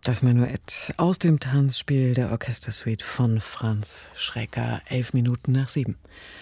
Das Menuett aus dem Tanzspiel der Orchestersuite von Franz Schreker, 7:11.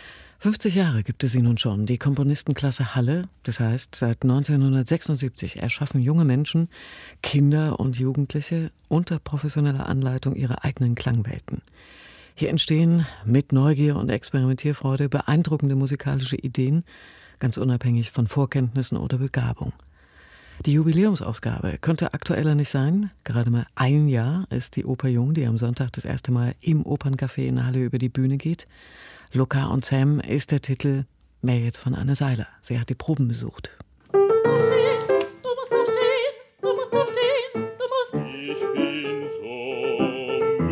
50 Jahre gibt es sie nun schon, die Komponistenklasse Halle. Das heißt, seit 1976 erschaffen junge Menschen, Kinder und Jugendliche unter professioneller Anleitung ihre eigenen Klangwelten. Hier entstehen mit Neugier und Experimentierfreude beeindruckende musikalische Ideen, ganz unabhängig von Vorkenntnissen oder Begabung. Die Jubiläumsausgabe könnte aktueller nicht sein. Gerade mal ein Jahr ist die Oper jung, die am Sonntag das erste Mal im Operncafé in Halle über die Bühne geht. Luca und Sam ist der Titel, mehr jetzt von Anne Seiler. Sie hat die Proben besucht. Du musst aufstehen, du musst aufstehen, du musst. Ich bin so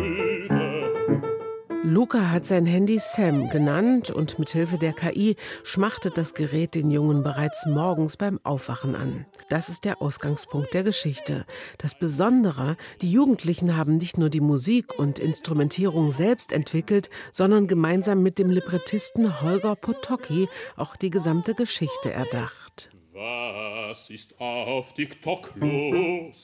müde. Luca hat sein Handy Sam genannt und mithilfe der KI schmachtet das Gerät den Jungen bereits morgens beim Aufwachen an. Das ist der Ausgangspunkt der Geschichte. Das Besondere, die Jugendlichen haben nicht nur die Musik und Instrumentierung selbst entwickelt, sondern gemeinsam mit dem Librettisten Holger Potocki auch die gesamte Geschichte erdacht. Was ist auf TikTok los?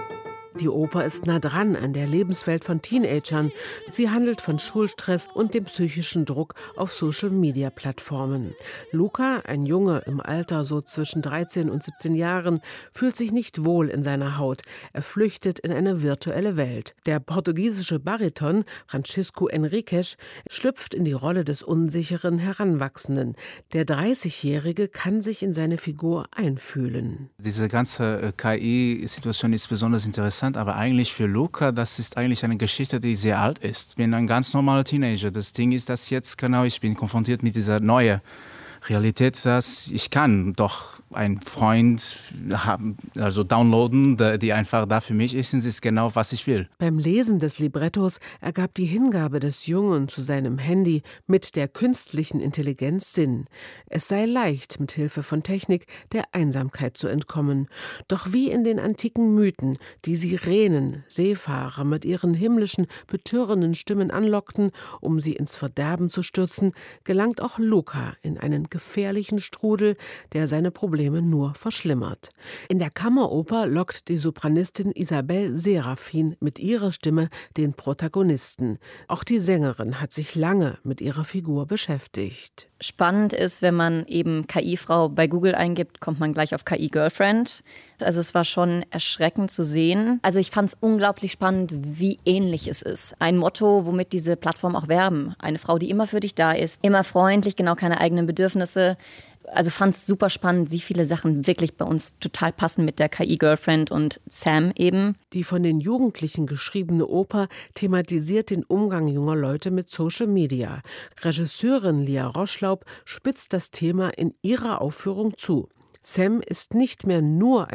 Die Oper ist nah dran an der Lebenswelt von Teenagern. Sie handelt von Schulstress und dem psychischen Druck auf Social-Media-Plattformen. Luca, ein Junge im Alter so zwischen 13 und 17 Jahren, fühlt sich nicht wohl in seiner Haut. Er flüchtet in eine virtuelle Welt. Der portugiesische Bariton Francisco Henriques schlüpft in die Rolle des unsicheren Heranwachsenden. Der 30-Jährige kann sich in seine Figur einfühlen. Diese ganze KI-Situation ist besonders interessant, aber eigentlich für Luca, das ist eigentlich eine Geschichte, die sehr alt ist. Ich bin ein ganz normaler Teenager. Das Ding ist, dass jetzt ich bin konfrontiert mit dieser neuen Realität, dass ich kann doch einen Freund haben, also downloaden, die einfach da für mich ist und ist genau, was ich will. Beim Lesen des Librettos ergab die Hingabe des Jungen zu seinem Handy mit der künstlichen Intelligenz Sinn. Es sei leicht, mit Hilfe von Technik der Einsamkeit zu entkommen. Doch wie in den antiken Mythen, die Sirenen, Seefahrer mit ihren himmlischen, betörenden Stimmen anlockten, um sie ins Verderben zu stürzen, gelangt auch Luca in einen gefährlichen Strudel, der seine Probleme nur verschlimmert. In der Kammeroper lockt die Sopranistin Isabelle Serafin mit ihrer Stimme den Protagonisten. Auch die Sängerin hat sich lange mit ihrer Figur beschäftigt. Spannend ist, wenn man eben KI-Frau bei Google eingibt, kommt man gleich auf KI-Girlfriend. Also es war schon erschreckend zu sehen. Also ich fand es unglaublich spannend, wie ähnlich es ist. Ein Motto, womit diese Plattformen auch werben. Eine Frau, die immer für dich da ist, immer freundlich, genau keine eigenen Bedürfnisse. Also fand es super spannend, wie viele Sachen wirklich bei uns total passen mit der KI-Girlfriend und Sam eben. Die von den Jugendlichen geschriebene Oper thematisiert den Umgang junger Leute mit Social Media. Regisseurin Lia Roschlaub spitzt das Thema in ihrer Aufführung zu. Sam ist nicht mehr nur